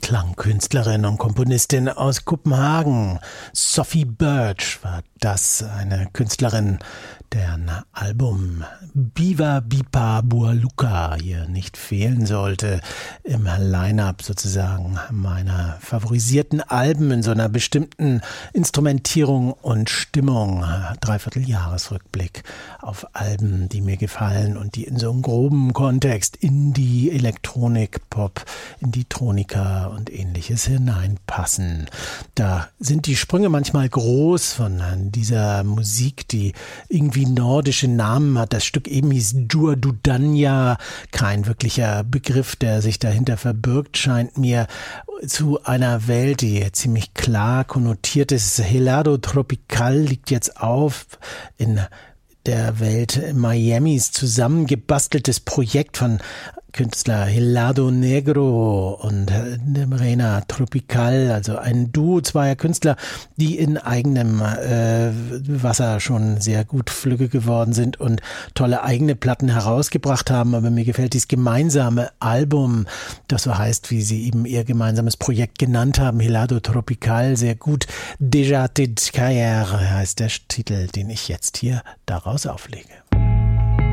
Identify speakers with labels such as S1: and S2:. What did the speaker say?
S1: Klangkünstlerin und Komponistin aus Kopenhagen. Sophie Birch war das, eine Künstlerin, deren Album Biva Bipa Bualuka hier nicht fehlen sollte im Line-Up sozusagen meiner favorisierten Alben in so einer bestimmten Instrumentierung und Stimmung. Dreivierteljahresrückblick auf Alben, die mir gefallen und die in so einem groben Kontext Indie, Elektronik, Pop, Indie-Tronika und ähnliches hineinpassen. Da sind die Sprünge manchmal groß von dieser Musik, die irgendwie nordische Namen hat. Das Stück eben hieß Dua-Dudanya, kein wirklicher Begriff, der sich dahinter verbirgt, scheint mir, zu einer Welt, die ziemlich klar konnotiert ist. Helado Tropical liegt jetzt auf in der Welt Miamis, zusammengebasteltes Projekt von Künstler Helado Negro und Rena Tropical, also ein Duo zweier Künstler, die in eigenem Wasser schon sehr gut flügge geworden sind und tolle eigene Platten herausgebracht haben. Aber mir gefällt dieses gemeinsame Album, das so heißt, wie sie eben ihr gemeinsames Projekt genannt haben, Helado Tropical, sehr gut. Déjà te caer heißt der Titel, den ich jetzt hier daraus auflege.